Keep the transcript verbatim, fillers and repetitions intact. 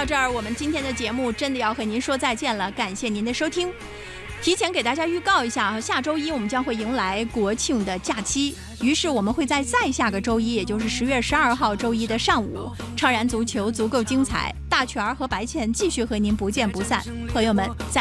到这儿，我们今天的节目真的要和您说再见了，感谢您的收听。提前给大家预告一下，下周一我们将会迎来国庆的假期，于是我们会在再下个周一，也就是十月十二号周一的上午，超然足球足够精彩，大全儿和白倩继续和您不见不散。朋友们，再